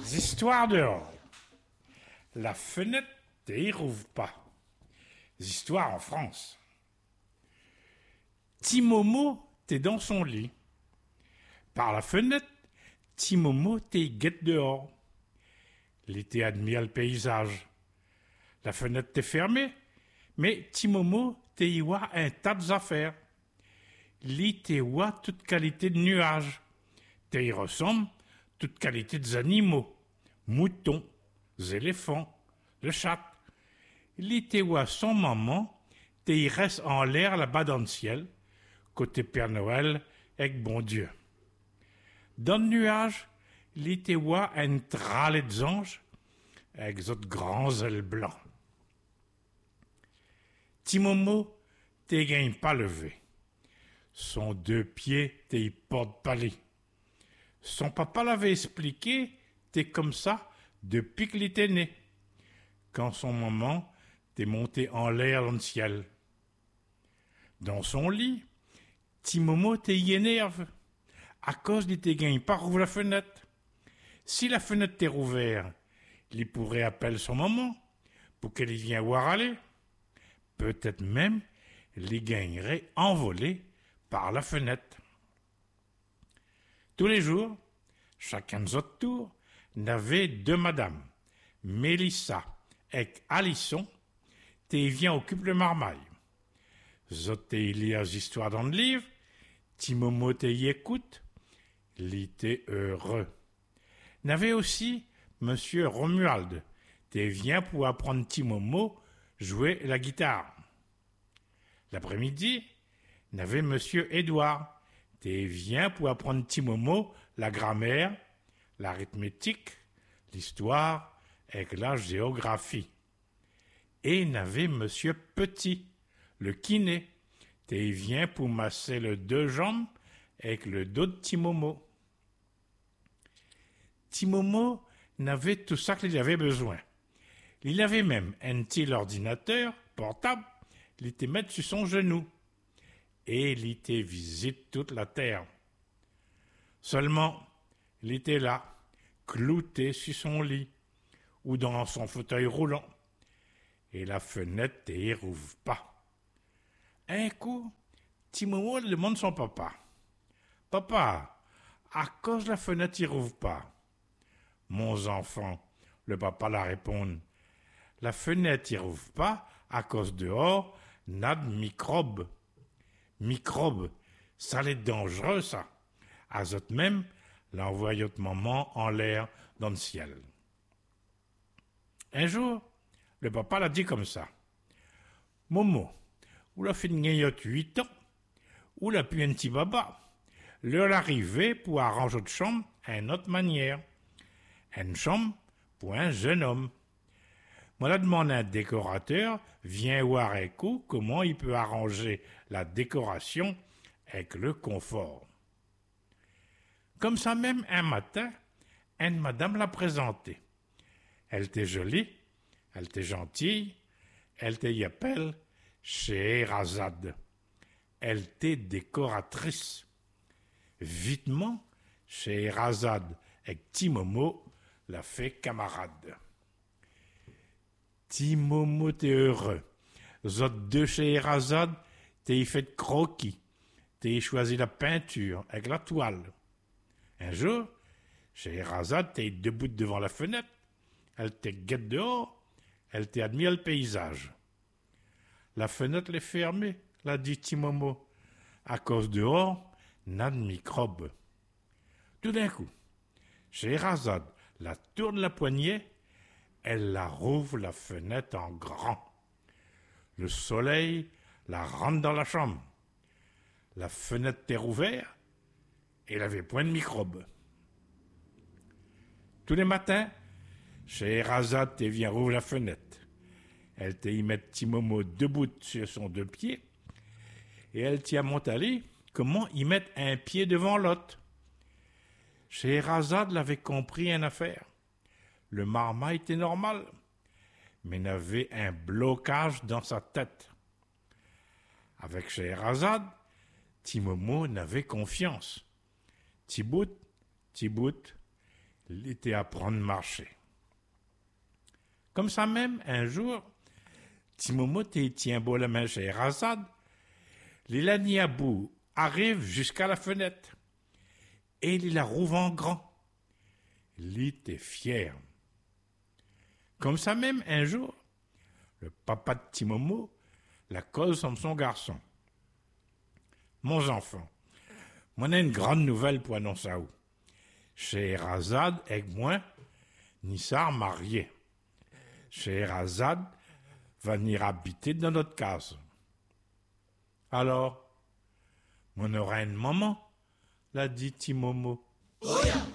Histoires dehors. La fenêtre t'y rouvre pas. Histoires en France. Timomo t'es dans son lit. Par la fenêtre, Timomo t'y guette dehors. L'été admire le paysage. La fenêtre t'est fermée, mais Timomo t'y voit un tas d'affaires. Lit t'y voit toute qualité de nuages. T'y ressemble toute qualité des animaux. Moutons, éléphants, le chat. Lit t'y voit son maman, t'y reste en l'air là-bas dans le ciel, côté Père Noël, avec bon Dieu. Dans le nuage, lit t'y voit un tralé d'anges, avec d'autres grands ailes blancs. Timomo t'y gagne pas levé. Son deux pieds t'y porte pas lit. Son papa l'avait expliqué, t'es comme ça depuis qu'il était né. Quand son maman t'est monté en l'air dans le ciel. Dans son lit, Timomo t'y énerve. À cause de t'es gagne pas rouvre la fenêtre. Si la fenêtre t'est rouverte, il pourrait appeler son maman pour qu'elle y vienne voir aller. Peut-être même, il gagnerait envolé par la fenêtre. Tous les jours, chacun de notre tour, n'avait deux madames, Mélissa et Alisson, t'es vient occupe le marmaille. Zot t'es lit les histoires dans le livre, Timomo t'es y écoute, lit t'es heureux. N'avait aussi Monsieur Romuald, t'es vient pour apprendre Timomo jouer la guitare. L'après-midi, n'avait Monsieur Édouard, t'es vient pour apprendre Timomo la grammaire, l'arithmétique, l'histoire et la géographie. Et n'avait Monsieur Petit, le kiné, t'es vient pour masser le deux jambes avec le dos de Timomo. Timomo n'avait tout ça qu'il avait besoin. Il avait même un petit ordinateur portable, il était mettre sur son genou. Et il était visite toute la terre. Seulement, il était là, clouté sur son lit, ou dans son fauteuil roulant, et la fenêtre n'y rouvre pas. Un coup, Timomo demande son papa. « Papa, à cause la fenêtre n'y rouvre pas ?» « Mon enfant, le papa la répond, « La fenêtre n'y rouvre pas à cause dehors n'a de microbes. » Microbes, ça l'est dangereux, ça. Azote même, l'envoie votre maman en l'air dans le ciel. Un jour, le papa l'a dit comme ça. Momo, ou la fait gagner 8 ans, ou la pu un petit baba. L'heure arrivée pour arranger votre chambre à une autre manière. Une chambre pour un jeune homme. Moi, là, demande à un décorateur, viens voir un coup comment il peut arranger la décoration avec le confort. Comme ça même, un matin, une madame l'a présentée. Elle était jolie, elle était gentille, elle était y appelle Scheherazade. Elle était décoratrice. Vitement, Scheherazade avec Timomo l'a fait camarade. Timomo t'es heureux. Zot deux Scheherazade, t'es fait croquis. T'es choisi la peinture avec la toile. Un jour, Scheherazade t'es debout devant la fenêtre. Elle t'est guette dehors. Elle t'est admire le paysage. La fenêtre est fermée, l'a dit Timomo. À cause dehors, n'a de microbes. Tout d'un coup, Scheherazade la tourne la poignée. Elle la rouvre la fenêtre en grand. Le soleil la rentre dans la chambre. La fenêtre était rouverte et elle avait point de microbes. Tous les matins, Scheherazade vient rouvre la fenêtre. Elle y met Timomo debout sur son deux pieds et elle tient montalé comment y mettre un pied devant l'autre. Scheherazade l'avait compris une affaire. Le marmaille était normal, mais n'avait un blocage dans sa tête. Avec Scheherazade, Timomo n'avait confiance. Tibout, il était à prendre marcher. Comme ça même, un jour, Timomo tient beau la main chez Razad, l'Ilaniabou arrive jusqu'à la fenêtre et il la rouvre en grand. Il était fier. Comme ça même, un jour, le papa de Timomo la cause comme son garçon. Mon enfant, moi j'ai une grande nouvelle pour annoncer à vous. Scheherazade et moi, nous sommes mariés. Scheherazade va venir habiter dans notre case. Alors, on aura une maman, l'a dit Timomo.